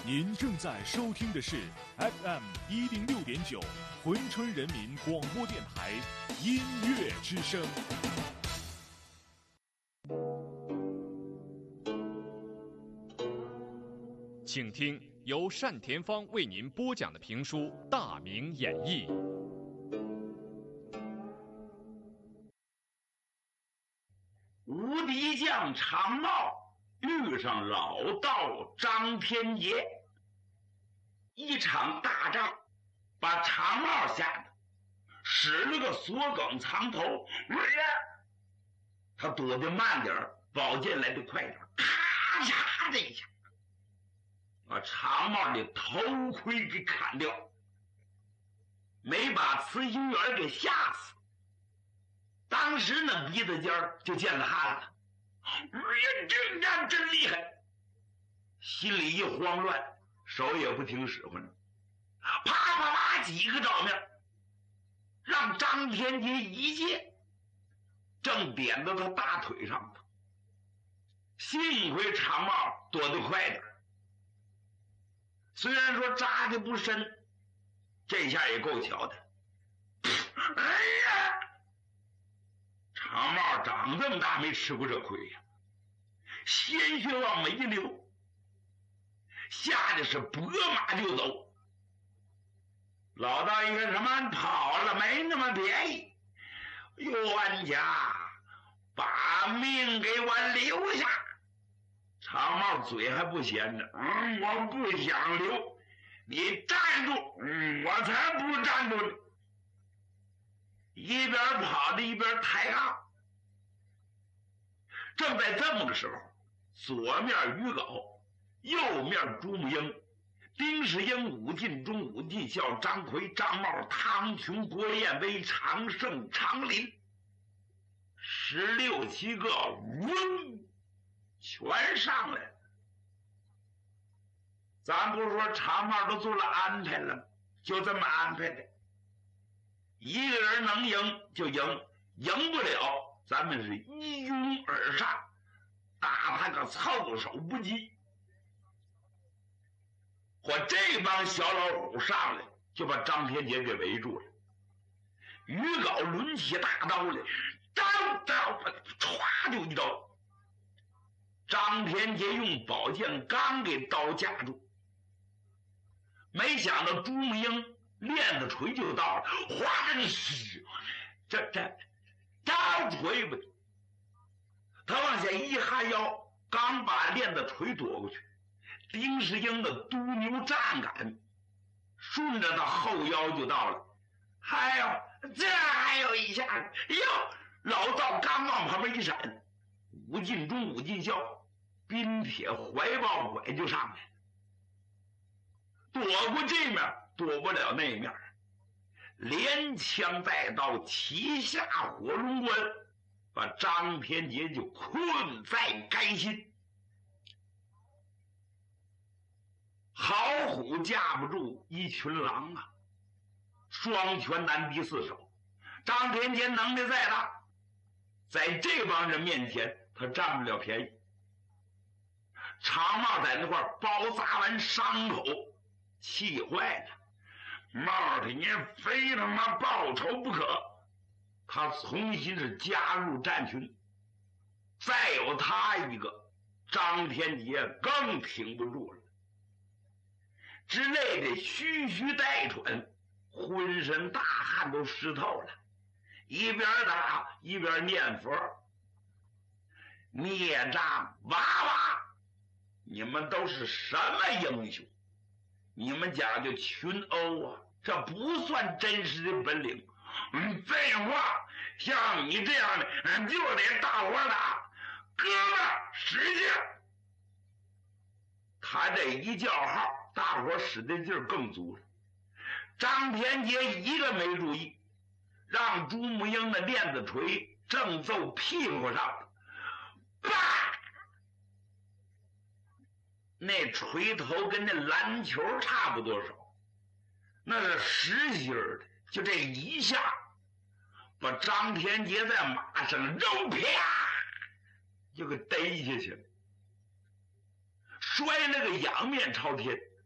您正在收听的是 FM106.9珲春人民广播电台音乐之声。请听由单田芳为您播讲的评书《大明演义》。 无敌将常茂遇上老道张天杰，一场大仗把常茂吓得使了个锁梗藏头，他躲得慢点，宝剑来得快点，咔嚓的一下把常茂的头盔给砍掉，没把慈禧园给吓死。当时那鼻子尖就见了汗了，这战真厉害，心里一慌乱，手也不听使唤了，啪啪啪几个照面，让张天杰一剑正点到他大腿上头。幸亏常茂躲得快点，虽然说扎的不深，这下也够瞧的。哎呀，常茂长这么大没吃过这亏呀，鲜血往眉流，吓得是拨马就走。老道一看什么跑了，没那么便宜，冤家把命给我留下。常茂嘴还不闲着，我不想留，你站住，我才不站住呢。一边跑着一边抬杠。正在这么个时候，左面于皋，右面朱木英，丁世英、武进忠、武进孝、张奎、张茂、汤琼、郭彦威、常胜、常林，16、17个全上来了。咱不说常茂都做了安排了，就这么安排的，一个人能赢就赢，赢不了咱们是一拥而上，打他个措手不及。我这帮小老虎上来就把张天杰给围住了，于皋抡起大刀来，歘就一刀。张天杰用宝剑刚给刀架住，没想到朱木英链子锤就到了，哗的这刀锤吧，他往下一哈腰，刚把链子锤躲过去，丁世英的督牛站杆顺着他后腰就到了。还有这还有一下，哟，老道刚往旁边一闪，武进忠、武进孝冰铁怀抱拐就上来了，躲过这面躲不了那面，连枪带刀齐下火龙关，把张天杰就困在该心。好虎架不住一群狼啊，双拳难敌四手。张天杰能力再大，在这帮人面前他占不了便宜。常茂在那块包扎完伤口，气坏了，茂的你非他妈报仇不可。他重新是加入战群，再有他一个，张天杰更挺不住了，之类的吁吁带喘，浑身大汗都湿透了，一边打一边念佛。孽障娃娃，你们都是什么英雄？你们讲究群殴啊，这不算真实的本领。废话，像你这样的就得大伙打，哥们使劲。他这一叫号，大伙使的劲儿更足了。张天杰一个没注意，让朱木英的链子锤正揍屁股上，啪！那锤头跟那篮球差不多少，那是实心的，就这一下把张天杰在马上肉啪就给逮下去了，摔了个仰面朝天，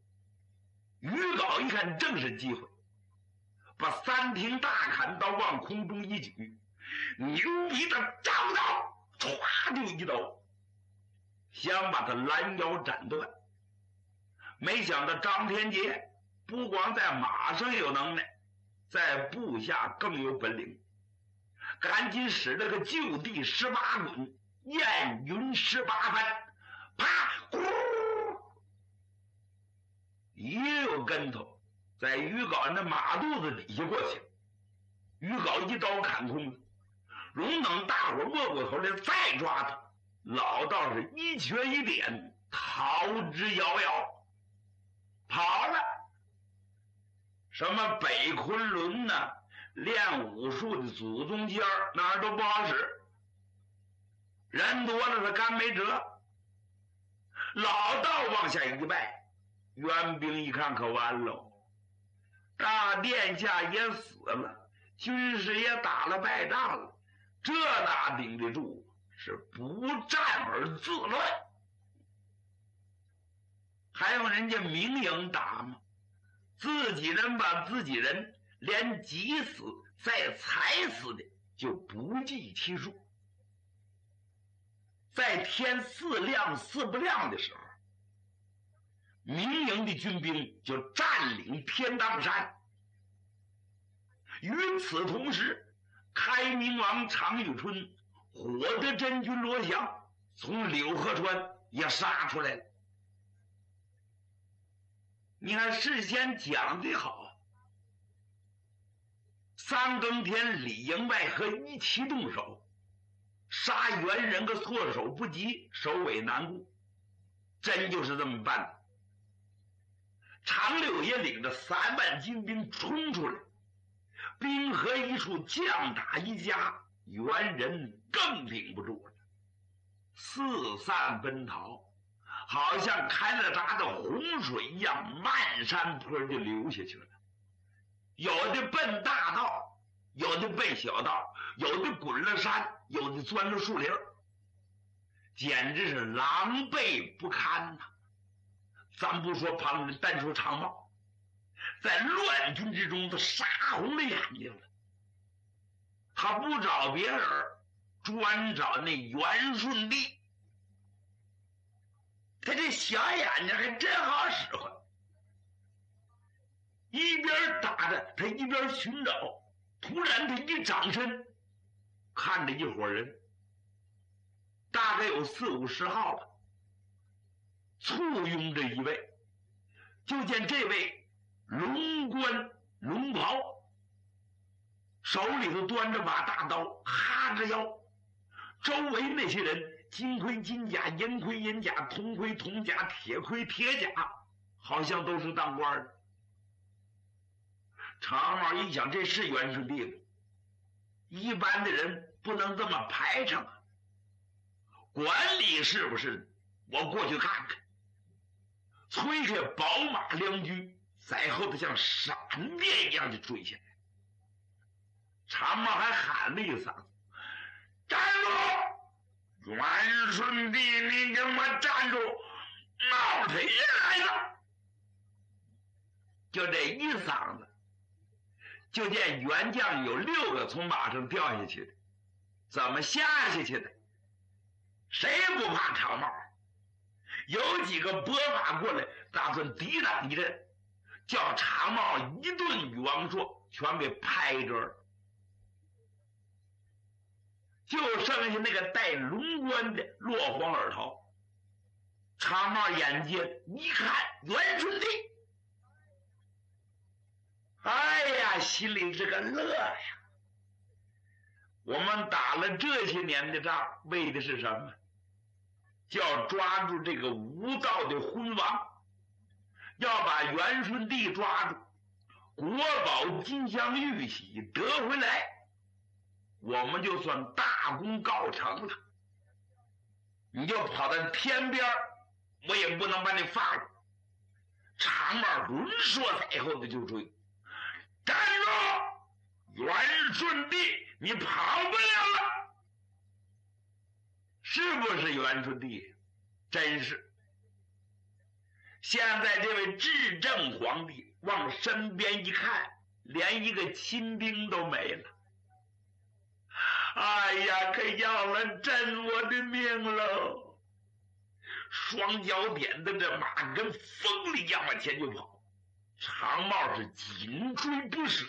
于皋一看正是机会，把三挺大砍刀往空中一举，牛逼的张刀歘就一刀，想把他拦腰斩断。没想到张天杰不光在马上有能耐，在部下更有本领，赶紧使了个就地18滚，燕云18翻，啪咕，一溜跟头在于皋那马肚子底下过去。于皋一刀砍空了，容等大伙摸过头来再抓他，老道是一拳一点，逃之夭夭，跑了。什么北昆仑呢，练武术的祖宗尖儿哪儿都不好使，人多了他干没辙。老道往下一拜，援兵一看可完喽，大殿下也死了，军师也打了败仗了，这哪顶得住？是不战而自乱。还用人家明营打吗？自己人把自己人，连急死再踩死的就不计其数。在天4亮4不亮的时候，明营的军兵就占领天罡山。与此同时，开明王常遇春、火德真君罗祥从柳河川也杀出来了。你看事先讲的好，3更天里应外合一齐动手，杀元人个措手不及，首尾难顾，真就是这么办的。常六爷领着3万精兵冲出来，兵合一处，将打一家，元人更顶不住了，四散奔逃，好像开了闸的洪水一样，漫山坡就流下去了。有的奔大道，有的奔小道，有的滚了山，有的钻了树林，简直是狼狈不堪呐。咱不说旁人，单说常茂，在乱军之中他杀红了眼睛了。他不找别人，专找那元顺帝。他这小眼睛还真好使唤，一边打着他一边寻找。突然他一掌身，看着一伙人，大概有40、50号吧，簇拥着一位。就见这位龙冠龙袍，手里头端着把大刀，哈着腰，周围那些人金盔金甲，银盔银甲，铜盔铜甲，铁盔铁甲，好像都是当官的。常茂一想，这是元顺帝吗？一般的人不能这么排场啊，管理是不是？我过去看看。催下宝马良驹，在后头像闪电一样就追下来。常茂还喊了一嗓子：“站住！元顺帝，你给我站住！闹他爷来了！”就这一嗓子，就见元将有6个从马上掉下去的。怎么下下去的？谁不怕常茂？有几个拨马过来，打算抵挡一阵，叫常茂一顿语王说，全给拍着了。就剩下那个戴龙冠的落荒而逃。常茂眼尖一看，元顺帝，哎呀，心里是个乐呀。我们打了这些年的仗，为的是什么？要抓住这个无道的昏王，要把元顺帝抓住，国宝金镶玉玺得回来，我们就算大功告成了。你就跑到天边，我也不能把你放了。常茂轮说在后头就追，站住！元顺帝，你跑不了了。是不是元顺帝？真是。 现在这位至正皇帝往身边一看，连一个亲兵都没了。哎呀，可要了朕我的命喽！双脚点的这马跟风里一样往前就跑，长帽是紧追不舍，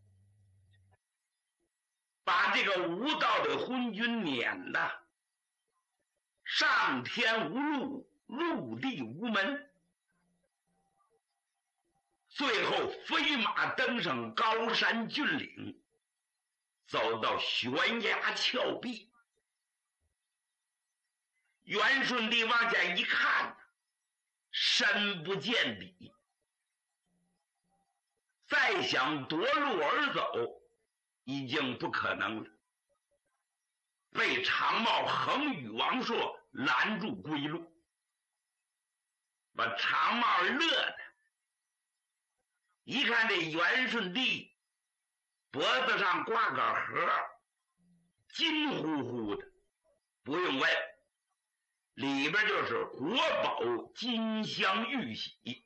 把这个无道的昏君撵的上天无路，入地无门。最后飞马登上高山峻岭，走到悬崖峭壁。元顺帝往下一看，深不见底，再想夺路而走已经不可能了，被长帽横羽王朔拦住归路，把长帽乐的。一看这元顺帝脖子上挂个盒，金乎乎的，不用问，里边就是国宝金镶玉玺。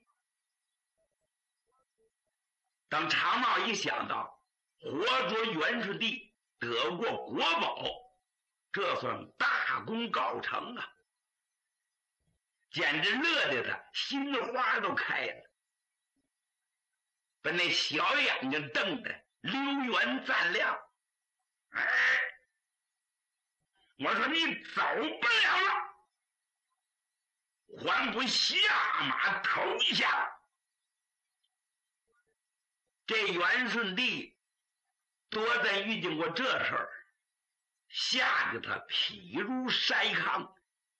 等长帽一想到活捉元顺帝得过国宝，这算大功告成啊，简直乐得他心花都开了，把那小眼睛瞪得溜圆赞亮。哎，我说你走不了了，还不下马投降？这元顺帝多再遇见过这事儿，吓得他匹如筛糠，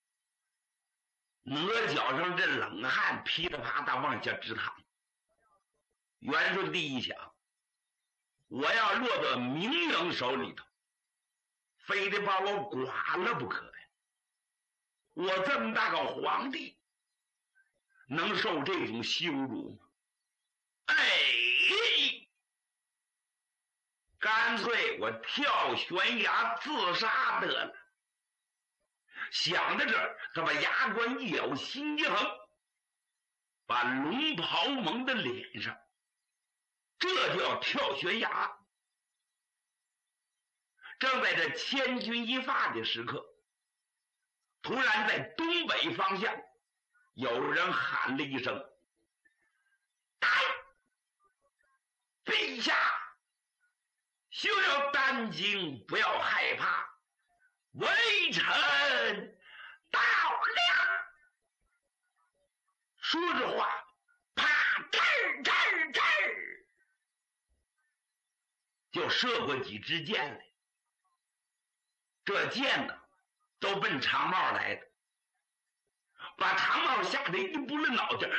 额角上这冷汗噼里啪啦往下直淌。元顺帝一想，我要落到明营手里头，非得把我剐了不可呀！我这么大个皇帝，能受这种羞辱吗？哎，干脆我跳悬崖自杀得了。想到这儿，他把牙关一咬，心一横，把龙袍蒙在脸上，这就要跳悬崖。正在这千钧一发的时刻，突然在东北方向有人喊了一声：“来，陛下，休要担惊，不要害怕，微臣到了。”说着话，啪，嘚嘚嘚，就射过几支箭来。这箭呢，都奔长帽来的，把长帽吓得一拨了脑袋，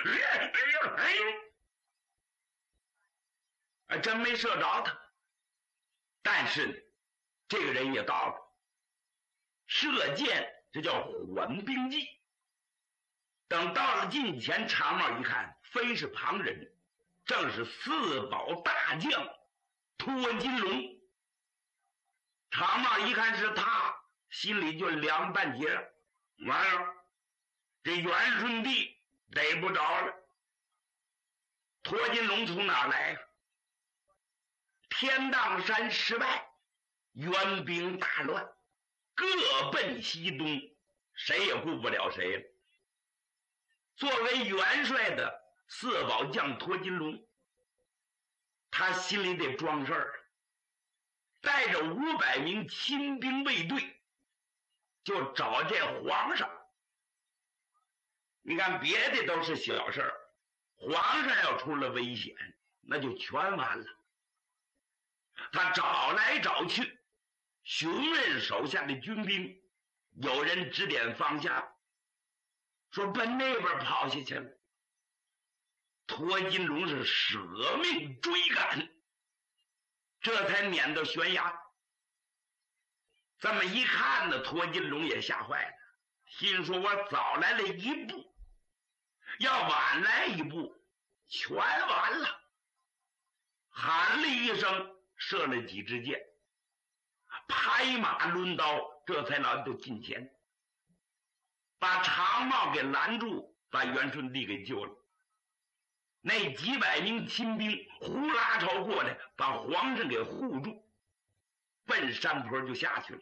真没射着他。但是呢，这个人也到了，射箭这叫缓兵计。等到了近前，长帽一看，非是旁人，正是四宝大将脱金龙。长帽一看是他，心里就凉半截，完了，这元顺帝逮不着了。脱金龙从哪来？天荡山失败，元兵大乱，各奔西东，谁也顾不了谁了。作为元帅的四宝将脱金龙，他心里得装事儿，带着500名亲兵卫队，就找这皇上。你看别的都是小事儿，皇上要出了危险，那就全完了。他找来找去，询问手下的军兵，有人指点方向，说奔那边跑下去了。脱金龙是舍命追赶，这才撵到悬崖。这么一看呢，脱金龙也吓坏了，心说我早来了一步，要晚来一步全完了。喊了一声，射了几支箭，拍马抡刀，这才来到近前，把长帽给拦住， 把袁顺帝给救了。那几百名秦兵呼啦朝过来，把皇上给护住，奔山坡就下去了。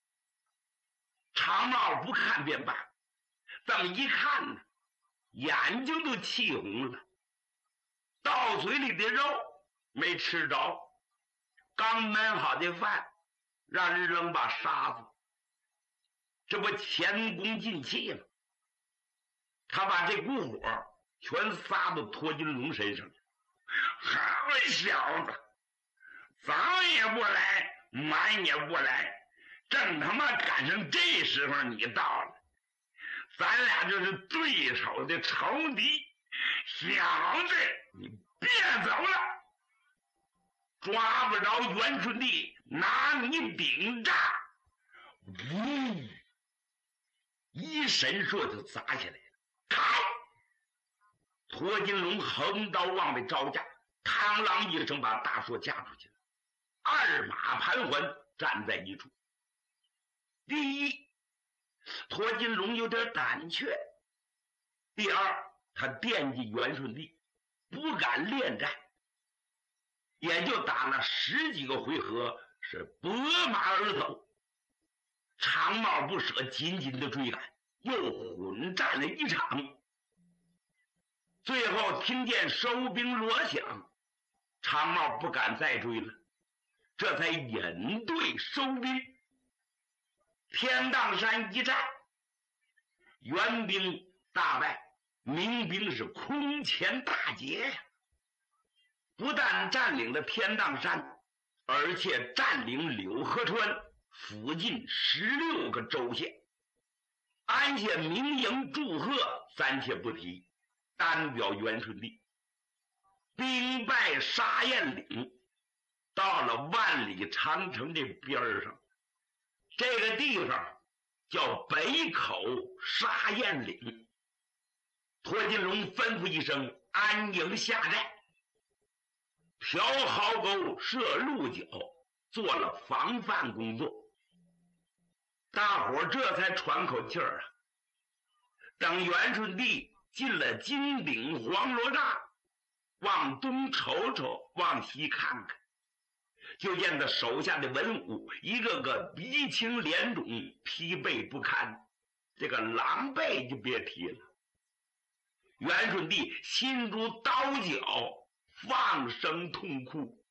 常茂不看便罢，这么一看呢，眼睛都气红了，到嘴里的肉没吃着，刚焖好的饭让人扔把沙子，这不前功尽弃吗？他把这股火全撒到驼金龙身上了。好小子，早也不来，晚也不来，正他妈赶上这时候你到了，咱俩就是对手的仇敌。小子，你别走了，抓不着袁顺帝，拿你顶炸！呜，一神槊就砸下来了。开！驼金龙横刀往外招架，嘡啷一声把大槊架出去了。二马盘桓站在一处。第一，驼金龙有点胆怯；第二，他惦记袁顺帝，不敢恋战，也就打了10几个回合，是拨马而走。常茂不舍，紧紧的追赶，又混战了一场。最后听见收兵锣响，常茂不敢再追了，这才引队收兵。天荡山一战，袁兵大败，明兵是空前大捷呀！不但占领了天荡山，而且占领柳河川附近16个州县。安下民营祝贺暂且不提，单表袁顺帝。兵败沙堰岭，到了万里长城这边上，这个地方叫北口沙堰岭。驼金龙吩咐一声，安营下寨，调壕沟，设鹿角，做了防范工作。大伙这才喘口气儿啊。等袁顺帝进了金顶黄罗栅，往东瞅瞅，往西看看，就见他手下的文武一个个鼻青脸肿，疲惫不堪，这个狼狈就别提了。袁顺帝心如刀绞，放声痛哭。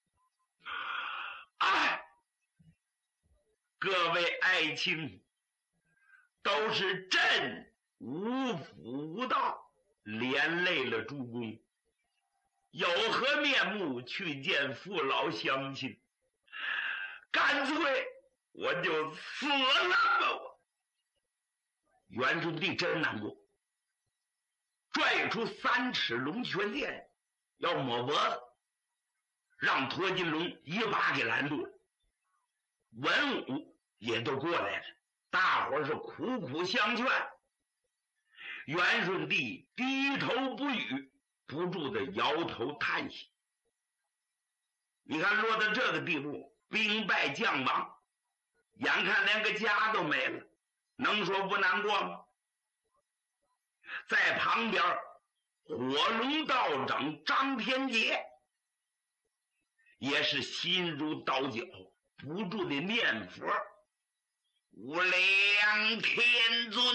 哎，各位爱卿，都是朕无辅无道，连累了诸公，有何面目去见父老乡亲？干脆我就死了吧！我袁顺帝真难过，拽出3尺龙泉剑要抹脖子，让驼金龙一把给拦住了。文武也都过来了，大伙是苦苦相劝。袁顺帝低头不语，不住的摇头叹息。你看落到这个地步，兵败将亡，眼看连个家都没了，能说不难过吗？在旁边火龙道长张天杰也是心如刀绞，不住的念佛：无量天尊，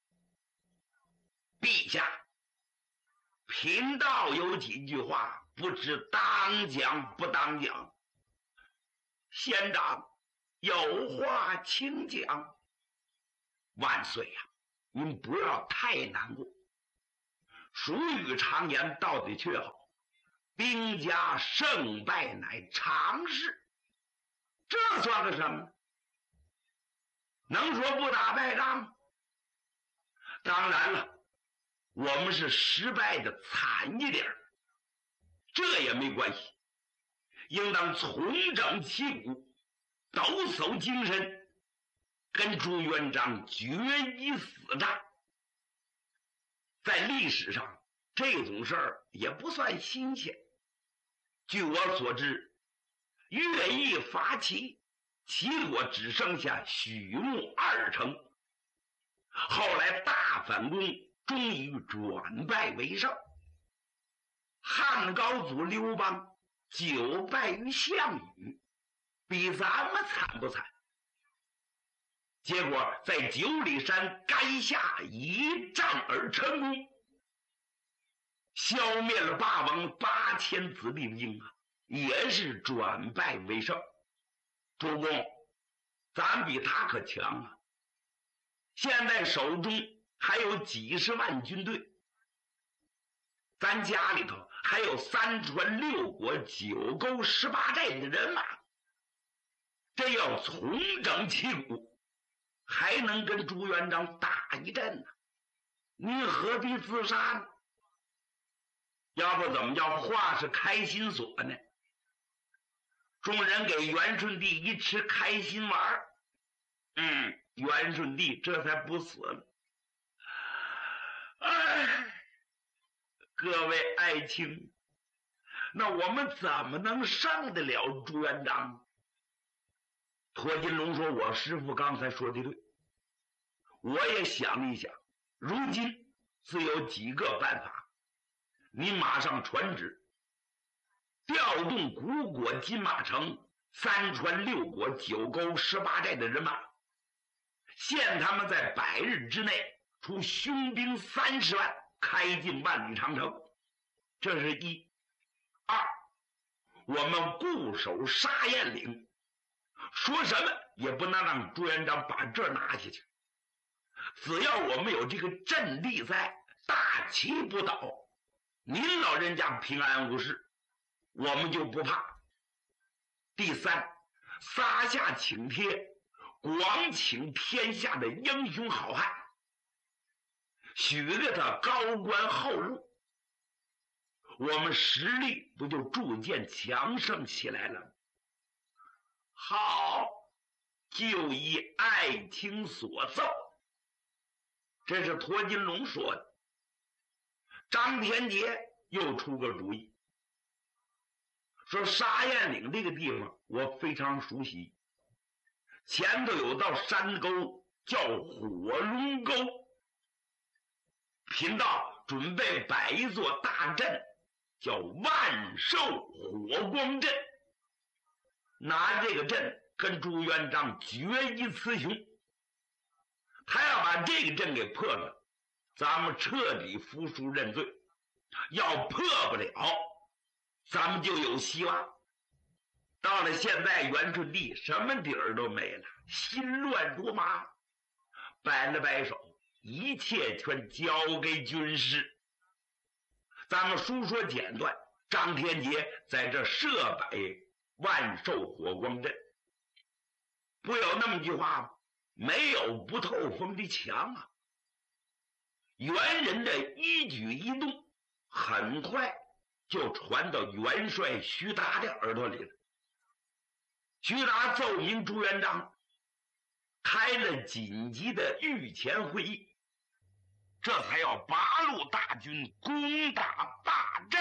陛下，贫道有几句话，不知当讲不当讲。仙长有话请讲。万岁呀，您不要太难过。俗语常言道的却好，兵家胜败乃常事，这算个什么？能说不打败仗？当然了，我们是失败的惨一点，这也没关系，应当重整旗鼓，抖擞精神，跟朱元璋决一死战。在历史上，这种事儿也不算新鲜。据我所知，乐毅伐齐，齐国只剩下许牧2城。后来大反攻， 终于转败为胜。汉高祖刘邦久败于项羽，比咱们惨不惨？结果在九里山垓下一战而成功，消灭了霸王8000子弟兵啊，也是转败为胜。主公，咱比他可强啊！现在手中还有几十万军队，咱家里头还有3川6国9沟18寨的人马，这要重整旗鼓，还能跟朱元璋打一阵呢。你何必自杀呢？要不怎么叫话是开心锁呢？众人给元顺帝一吃开心丸，元顺帝这才不死了。各位爱卿，那我们怎么能胜得了朱元璋？托金龙说：“我师父刚才说的对，我也想了一想，如今自有几个办法。你马上传旨，调动古国金马城3川6国9沟18寨的人马，限他们在100日之内出凶兵30万，开进万里长城。这是一。二，我们固守沙燕岭，说什么也不能让朱元璋把这儿拿下去。只要我们有这个阵地在，大旗不倒，您老人家平安无事，我们就不怕。第三，撒下请帖，广请天下的英雄好汉，许给他高官厚禄，我们实力不就逐渐强盛起来了吗？好，就依爱卿所奏。这是托金龙说的。张天杰又出个主意，说沙燕岭这个地方我非常熟悉，前头有道山沟叫火龙沟，贫道准备摆一座大阵，叫万寿火光阵，拿这个阵跟朱元璋决一雌雄。他要把这个阵给破了，咱们彻底服输认罪；要破不了，咱们就有希望。到了现在，元顺帝什么底儿都没了，心乱如麻，摆了摆手，一切全交给军师。咱们书说简短，张天杰在这设摆万寿火光阵，不有那么句话吗？没有不透风的墙啊！元人的一举一动很快就传到元帅徐达的耳朵里了。徐达奏明朱元璋，开了紧急的御前会议，这才要8路大军攻打大寨。